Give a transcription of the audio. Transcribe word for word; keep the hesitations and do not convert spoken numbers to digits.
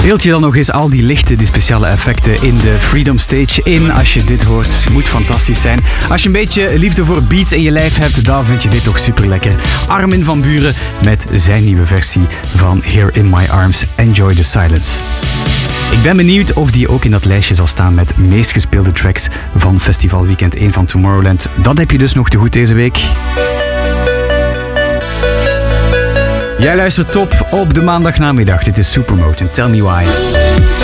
Beeld je dan nog eens al die lichten, die speciale effecten in de Freedom Stage in als je dit hoort. Moet fantastisch zijn. Als je een beetje liefde voor beats in je lijf hebt, dan vind je dit toch super lekker. Armin van Buuren met zijn nieuwe versie van Here in My Arms. Enjoy the Silence. Ik ben benieuwd of die ook in dat lijstje zal staan met meest gespeelde tracks van Festival Weekend één van Tomorrowland. Dat heb je dus nog te goed deze week. Jij luistert top op de maandagnamiddag. Dit is Supermode en Tell Me Why.